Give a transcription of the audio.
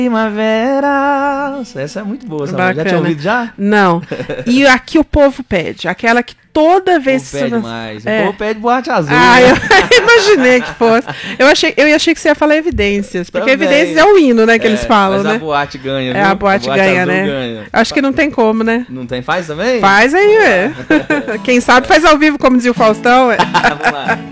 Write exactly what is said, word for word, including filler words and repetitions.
Primavera. Essa é muito boa, sabe? Já tinha ouvido já? Não. E aqui o povo pede. Aquela que toda vez... O povo pede mais. É. O povo pede Boate Azul. Ah, né? eu imaginei que fosse. Eu achei, eu achei que você ia falar Evidências. Porque Também. Evidências é o hino, né, que É, eles falam, mas né? a boate ganha, viu? É, a boate, a boate ganha, azul né? ganha. Acho que não tem como, né? Não tem? Faz também? Faz aí, é. Quem sabe faz ao vivo, como dizia o Faustão. É. Vamos lá.